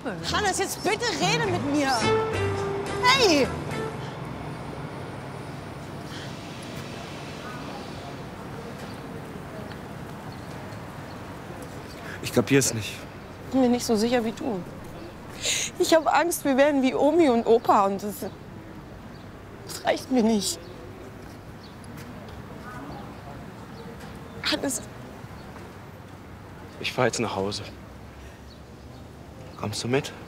Hannes, jetzt bitte rede mit mir. Hey! Ich kapier's nicht. Ich bin mir nicht so sicher wie du. Ich habe Angst, wir werden wie Omi und Opa und das reicht mir nicht. Hannes. Ich fahr jetzt nach Hause. Kommst du mit?